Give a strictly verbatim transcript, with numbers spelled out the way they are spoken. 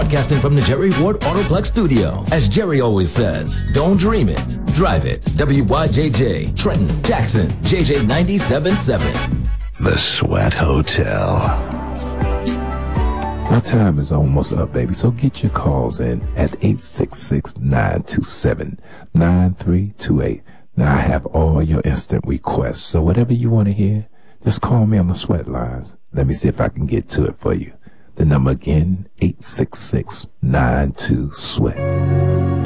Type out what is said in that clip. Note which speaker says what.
Speaker 1: broadcasting from the Jerry Ward Autoplex studio. As Jerry always says, don't dream it, drive it. W Y J J, Trenton, Jackson, J J ninety-seven point seven.
Speaker 2: The Sweat Hotel.
Speaker 3: My time is almost up, baby, so get your calls in at eight six six, nine two seven, nine three two eight. Now, I have all your instant requests, so whatever you want to hear, just call me on the sweat lines. Let me see if I can get to it for you. The number again, eight six six, nine two, sweat.